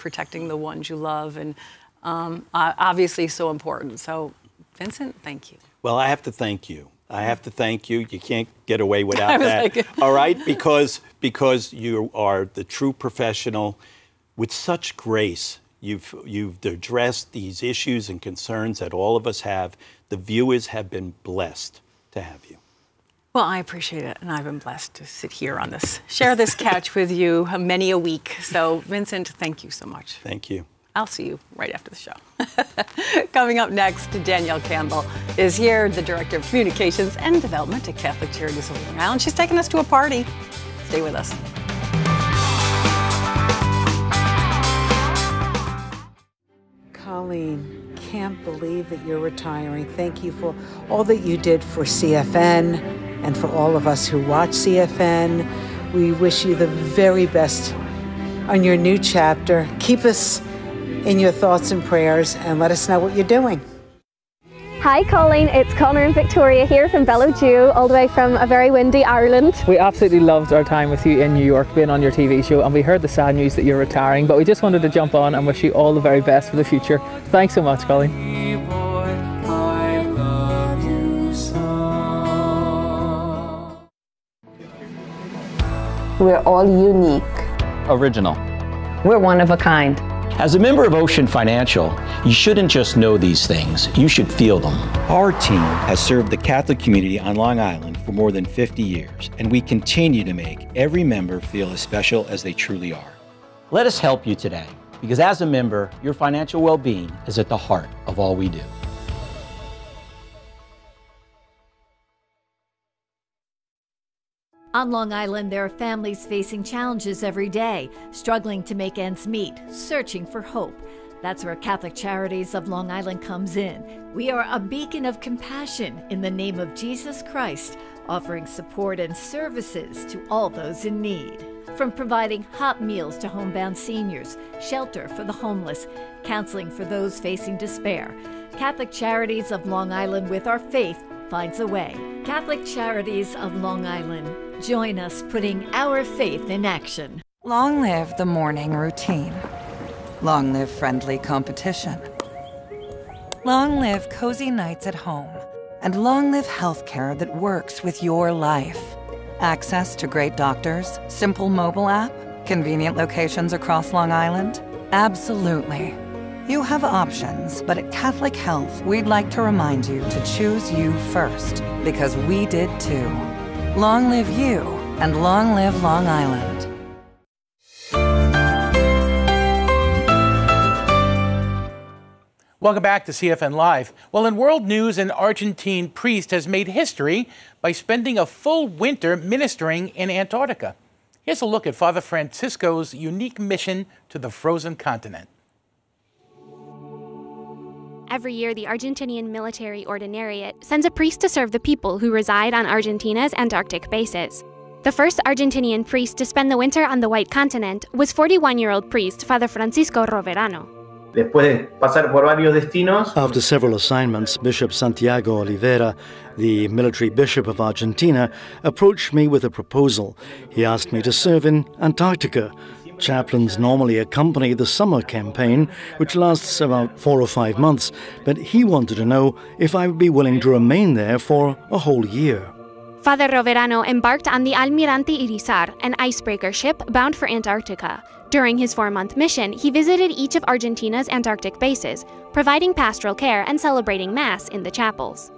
protecting the ones you love, and obviously so important. So, Vincent, thank you. Well, I have to thank you. I have to thank you. You can't get away without that. All right? Because you are the true professional with such grace. You've addressed these issues and concerns that all of us have. The viewers have been blessed to have you. Well, I appreciate it, and I've been blessed to sit here on this, share this couch with you many a week. So, Vincent, thank you so much. Thank you. I'll see you right after the show. Coming up next, Danielle Campbell is here, the Director of Communications and Development at Catholic Charities of Long Island. She's taking us to a party. Stay with us. Colleen, can't believe that you're retiring. Thank you for all that you did for CFN and for all of us who watch CFN. We wish you the very best on your new chapter. Keep us in your thoughts and prayers, and let us know what you're doing. Hi Colleen, it's Connor and Victoria here from Bellowdew, all the way from a very windy Ireland. We absolutely loved our time with you in New York, being on your TV show, and we heard the sad news that you're retiring, but we just wanted to jump on and wish you all the very best for the future. Thanks so much, Colleen. We're all unique. Original. We're one of a kind. As a member of Ocean Financial, you shouldn't just know these things, you should feel them. Our team has served the Catholic community on Long Island for more than 50 years, and we continue to make every member feel as special as they truly are. Let us help you today, because as a member, your financial well-being is at the heart of all we do. On Long Island, there are families facing challenges every day, struggling to make ends meet, searching for hope. That's where Catholic Charities of Long Island comes in. We are a beacon of compassion in the name of Jesus Christ, offering support and services to all those in need. From providing hot meals to homebound seniors, shelter for the homeless, counseling for those facing despair, Catholic Charities of Long Island, with our faith, finds a way. Catholic Charities of Long Island. Join us putting our faith in action. Long live the morning routine. Long live friendly competition. Long live cozy nights at home. And long live healthcare that works with your life. Access to great doctors, simple mobile app, convenient locations across Long Island? Absolutely. You have options, but at Catholic Health, we'd like to remind you to choose you first, because we did too. Long live you, and long live Long Island. Welcome back to CFN Live. Well, in world news, an Argentine priest has made history by spending a full winter ministering in Antarctica. Here's a look at Father Francisco's unique mission to the frozen continent. Every year, the Argentinian Military Ordinariate sends a priest to serve the people who reside on Argentina's Antarctic bases. The first Argentinian priest to spend the winter on the White Continent was 41-year-old priest Father Francisco Roverano. After several assignments, Bishop Santiago Oliveira, the military bishop of Argentina, approached me with a proposal. He asked me to serve in Antarctica. Chaplains normally accompany the summer campaign, which lasts about 4 or 5 months, but he wanted to know if I would be willing to remain there for a whole year. Father Roverano embarked on the Almirante Irizar, an icebreaker ship bound for Antarctica. During his 4-month mission, he visited each of Argentina's Antarctic bases, providing pastoral care and celebrating Mass in the chapels.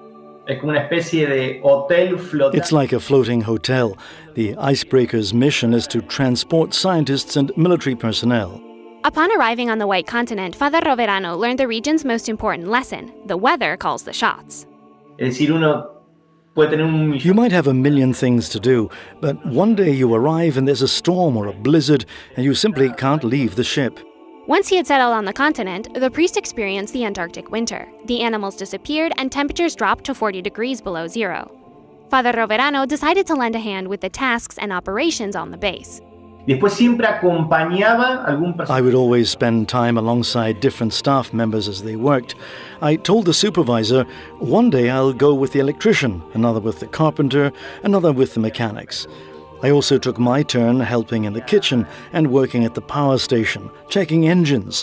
It's like a floating hotel. The icebreaker's mission is to transport scientists and military personnel. Upon arriving on the White Continent, Father Roverano learned the region's most important lesson: the weather calls the shots. You might have a million things to do, but one day you arrive and there's a storm or a blizzard and you simply can't leave the ship. Once he had settled on the continent, the priest experienced the Antarctic winter. The animals disappeared and temperatures dropped to 40 degrees below zero. Father Roverano decided to lend a hand with the tasks and operations on the base. I would always spend time alongside different staff members as they worked. I told the supervisor, one day I'll go with the electrician, another with the carpenter, another with the mechanics. I also took my turn helping in the kitchen and working at the power station, checking engines,